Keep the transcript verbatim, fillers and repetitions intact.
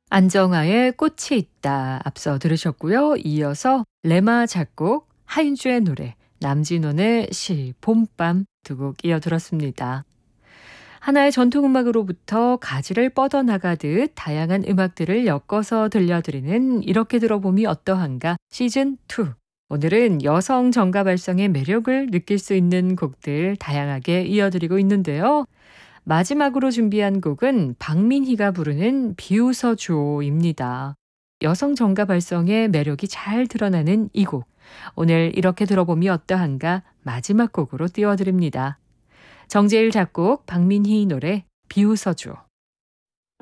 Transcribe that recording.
안정아의 꽃이 있다 앞서 들으셨고요. 이어서 레마 작곡, 하인주의 노래, 남진원의 시, 봄밤 두 곡 이어 들었습니다. 하나의 전통음악으로부터 가지를 뻗어나가듯 다양한 음악들을 엮어서 들려드리는 이렇게 들어봄이 어떠한가 시즌 투. 오늘은 여성 정가 발성의 매력을 느낄 수 있는 곡들 다양하게 이어드리고 있는데요. 마지막으로 준비한 곡은 박민희가 부르는 비웃어 줘입니다. 여성 정가 발성의 매력이 잘 드러나는 이 곡. 오늘 이렇게 들어봄이 어떠한가 마지막 곡으로 띄워드립니다. 정재일 작곡, 박민희 노래 비웃어 줘.